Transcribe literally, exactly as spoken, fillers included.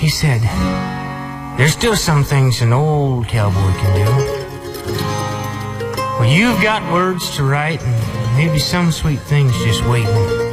he said, there's still some things an old cowboy can do. Well, you've got words to write and maybe some sweet things just waiting.